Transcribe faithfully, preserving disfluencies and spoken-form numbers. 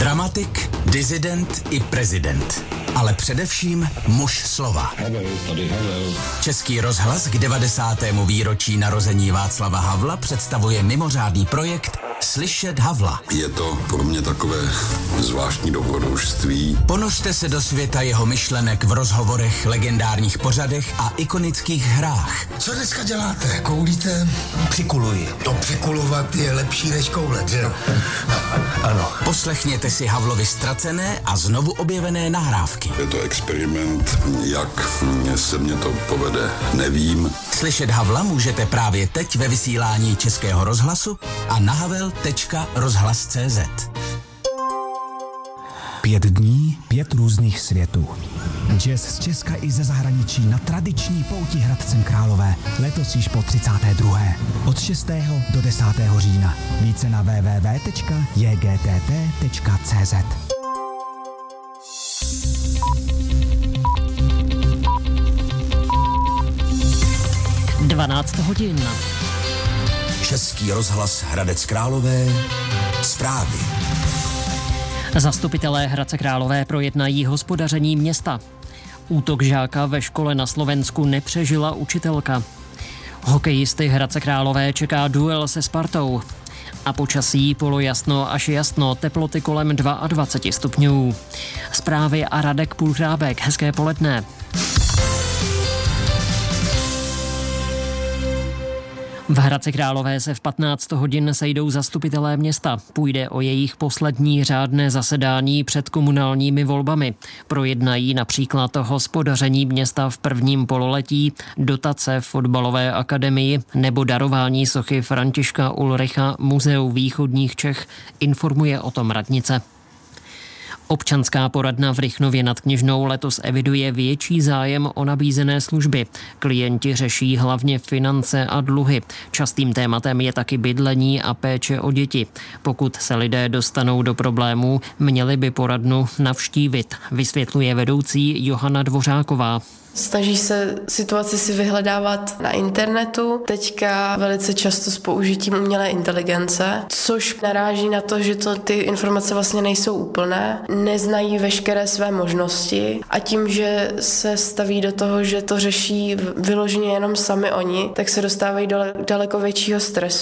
Dramatik, disident i prezident. Ale především muž slova. Havel, tady Havel. Český rozhlas k devadesátému výročí narození Václava Havla představuje mimořádný projekt Slyšet Havla. Je to pro mě takové zvláštní dobrodružství. Ponořte se do světa jeho myšlenek v rozhovorech, legendárních pořadech a ikonických hrách. Co dneska děláte? Koulíte? Přikuluji. To přikulovat je lepší než koulet, že jo? Ano. Poslechněte si Havlovi ztracené a znovu objevené nahrávky. Je to experiment, jak se mě to povede, nevím. Slyšet Havla můžete právě teď ve vysílání Českého rozhlasu a na havel tečka rozhlas tečka cé zet. Pět dní, pět různých světů. Jazz z Česka i ze zahraničí na tradiční pouti Hradcem Králové. Letos již po třicáté druhé Od šestého do desátého října. Více na w w w tečka j g t t tečka c z. dvanáct hodin. Český rozhlas Hradec Králové. Zprávy. Zastupitelé Hradce Králové projednají hospodaření města. Útok žáka ve škole na Slovensku nepřežila učitelka. Hokejisty Hradce Králové čeká duel se Spartou. A počasí polojasno až jasno, teploty kolem dvacet dva stupňů. Zprávy a Radek Půlhrábek. Hezké poledne. V Hradci Králové se v patnáct hodin sejdou zastupitelé města. Půjde o jejich poslední řádné zasedání před komunálními volbami. Projednají například hospodaření města v prvním pololetí, dotace v fotbalové akademii nebo darování sochy Františka Ulricha Muzeu východních Čech, informuje o tom radnice. Občanská poradna v Rychnově nad Kněžnou letos eviduje větší zájem o nabízené služby. Klienti řeší hlavně finance a dluhy. Častým tématem je taky bydlení a péče o děti. Pokud se lidé dostanou do problémů, měli by poradnu navštívit, vysvětluje vedoucí Johana Dvořáková. Snaží se situaci si vyhledávat na internetu, teďka velice často s použitím umělé inteligence, což naráží na to, že to, ty informace vlastně nejsou úplné, neznají veškeré své možnosti a tím, že se staví do toho, že to řeší vyloženě jenom sami oni, tak se dostávají do daleko většího stresu.